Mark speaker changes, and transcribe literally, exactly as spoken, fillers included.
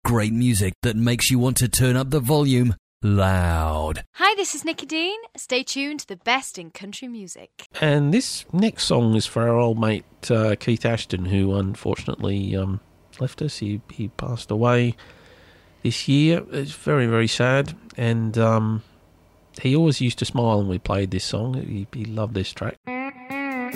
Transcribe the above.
Speaker 1: great music that makes you want to turn up the volume loud.
Speaker 2: Hi, this is Nikki Dean. Stay tuned to the best in country music.
Speaker 3: And this next song is for our old mate uh, Keith Ashton, who unfortunately um, left us. He he passed away this year. It's very, very sad. And um, he always used to smile when we played this song. He, he loved this track.